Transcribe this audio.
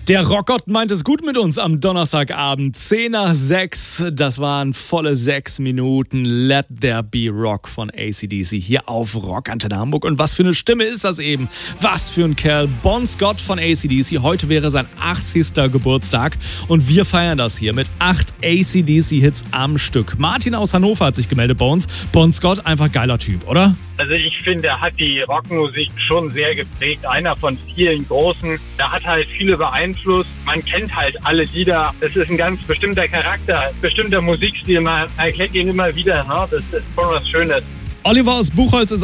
Der Rockgott meint es gut mit uns am Donnerstagabend. 10 nach 6, das waren volle 6 Minuten. Let There Be Rock von AC/DC hier auf Rockantenne Hamburg. Und was für eine Stimme ist das eben? Was für ein Kerl. Bon Scott von AC/DC. Heute wäre sein 80. Geburtstag und wir feiern das hier mit 8 AC/DC-Hits am Stück. Martin aus Hannover hat sich gemeldet bei uns. Bon Scott, einfach geiler Typ, oder? Also ich finde, er hat die Rockmusik schon sehr geprägt. Einer von vielen Großen. Er hat halt viele beeinflusst. Man kennt halt alle Lieder. Es ist ein ganz bestimmter Charakter, bestimmter Musikstil. Man erkennt ihn immer wieder. Ne? Das ist schon was Schönes. Oliver aus Buchholz ist